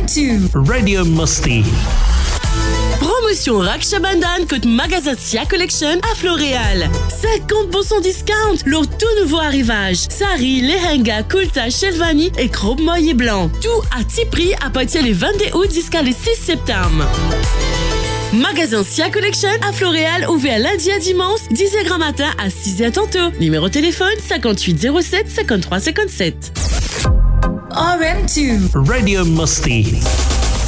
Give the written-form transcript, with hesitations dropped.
RM2 Radio Musty. Promotion Raksha Bandhan contre magasin Sia Collection à Floréal. 50% discount, leur tout nouveau arrivage. Sari, lehenga, kulta, shelvani et robe moyen blanc. Tout à petit prix à partir du 22 août jusqu'à le 6 septembre. Magasin Sia Collection à Floréal, ouvert lundi à dimanche, 10h matin à 6h tantôt. Numéro de téléphone 5807 53 57. RM2 Radio Musty.